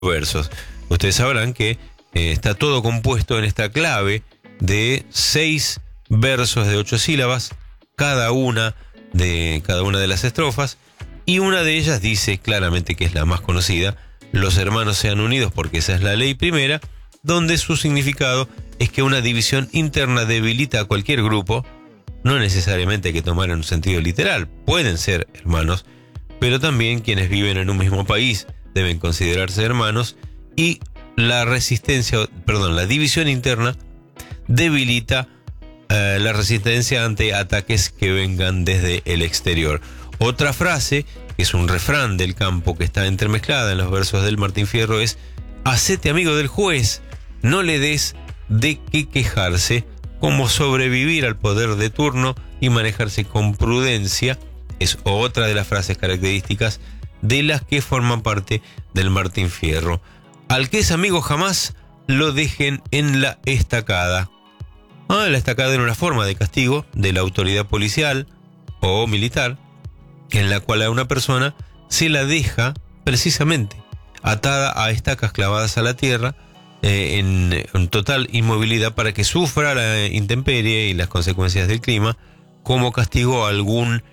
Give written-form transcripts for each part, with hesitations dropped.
versos. Ustedes sabrán que está todo compuesto en esta clave de 6 versos de 8 sílabas, cada una de las estrofas, y una de ellas dice claramente, que es la más conocida: los hermanos sean unidos porque esa es la ley primera, donde su significado es que una división interna debilita a cualquier grupo. No necesariamente hay que tomar en un sentido literal, pueden ser hermanos, pero también quienes viven en un mismo país deben considerarse hermanos, y la división interna debilita la resistencia ante ataques que vengan desde el exterior. Otra frase, que es un refrán del campo que está entremezclada en los versos del Martín Fierro, es: hacete amigo del juez, no le des de qué quejarse, cómo sobrevivir al poder de turno y manejarse con prudencia. Es otra de las frases características de las que forman parte del Martín Fierro. Al que es amigo jamás lo dejen en la estacada. La estacada era una forma de castigo de la autoridad policial o militar, en la cual a una persona se la deja precisamente atada a estacas clavadas a la tierra, en total inmovilidad, para que sufra la intemperie y las consecuencias del clima como castigo a algún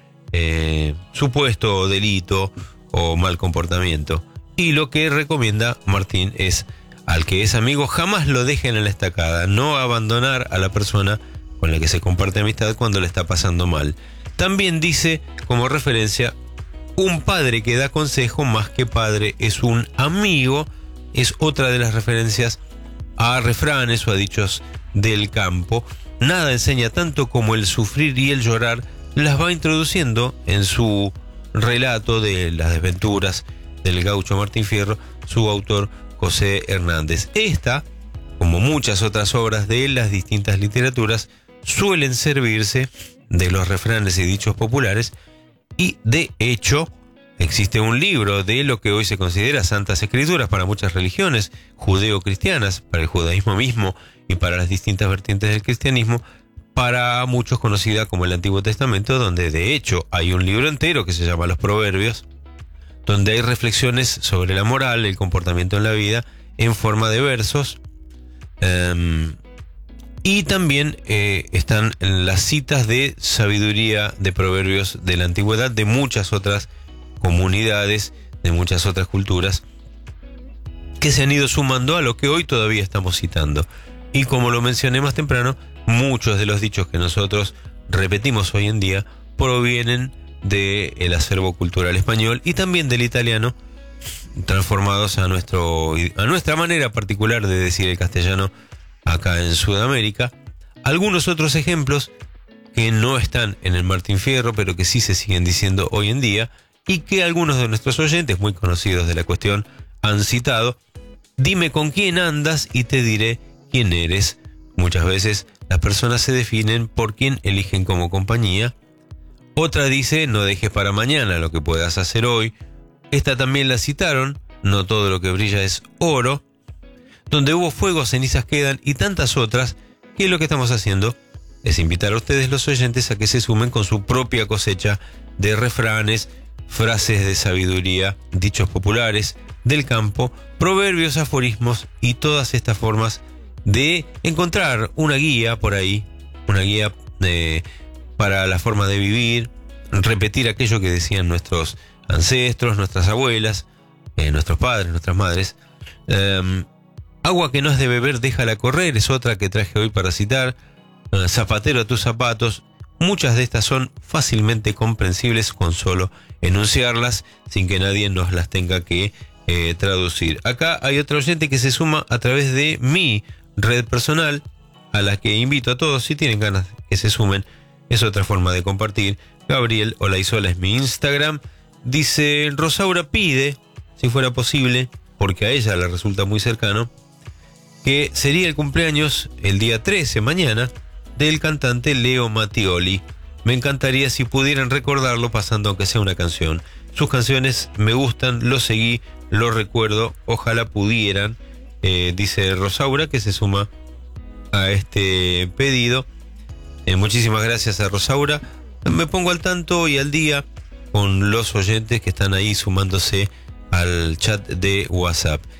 supuesto delito o mal comportamiento. Y lo que recomienda Martín es: al que es amigo jamás lo dejen en la estacada, no abandonar a la persona con la que se comparte amistad cuando le está pasando mal. También dice, como referencia: un padre que da consejo más que padre es un amigo. Es otra de las referencias a refranes o a dichos del campo. Nada enseña tanto como el sufrir y el llorar. Las va introduciendo en su relato de las desventuras del gaucho Martín Fierro, su autor José Hernández. Esta, como muchas otras obras de las distintas literaturas, suelen servirse de los refranes y dichos populares, y de hecho existe un libro de lo que hoy se considera santas escrituras para muchas religiones judeo-cristianas, para el judaísmo mismo y para las distintas vertientes del cristianismo, para muchos conocida como el Antiguo Testamento, donde de hecho hay un libro entero que se llama Los Proverbios, donde hay reflexiones sobre la moral, el comportamiento en la vida, en forma de versos. Y también están las citas de sabiduría de proverbios de la antigüedad, de muchas otras comunidades, de muchas otras culturas, que se han ido sumando a lo que hoy todavía estamos citando. Y como lo mencioné más temprano, muchos de los dichos que nosotros repetimos hoy en día provienen del acervo cultural español y también del italiano, transformados a nuestra manera particular de decir el castellano acá en Sudamérica. Algunos otros ejemplos que no están en el Martín Fierro, pero que sí se siguen diciendo hoy en día, y que algunos de nuestros oyentes muy conocidos de la cuestión han citado: dime con quién andas y te diré quién eres. Muchas veces las personas se definen por quién eligen como compañía. Otra dice: no dejes para mañana lo que puedas hacer hoy. Esta también la citaron: no todo lo que brilla es oro. Donde hubo fuego, cenizas quedan, y tantas otras, que lo que estamos haciendo es invitar a ustedes, los oyentes, a que se sumen con su propia cosecha de refranes, frases de sabiduría, dichos populares del campo, proverbios, aforismos y todas estas formas de encontrar una guía por ahí, una guía para la forma de vivir, repetir aquello que decían nuestros ancestros, nuestras abuelas, nuestros padres, nuestras madres. Agua que no has de beber, déjala correr, es otra que traje hoy para citar. Zapatero a tus zapatos. Muchas de estas son fácilmente comprensibles con solo enunciarlas, sin que nadie nos las tenga que traducir. Acá hay otro oyente que se suma a través de mi red personal, a la que invito a todos, si tienen ganas, que se sumen. Es otra forma de compartir. Gabriel Olaizola es mi Instagram. Dice: Rosaura pide, si fuera posible, porque a ella le resulta muy cercano, que sería el cumpleaños el día 13, mañana, del cantante Leo Mattioli. Me encantaría si pudieran recordarlo pasando aunque sea una canción. Sus canciones me gustan, lo seguí, lo recuerdo, ojalá pudieran. Dice Rosaura, que se suma a este pedido. Muchísimas gracias a Rosaura. Me pongo al tanto y al día con los oyentes que están ahí sumándose al chat de WhatsApp.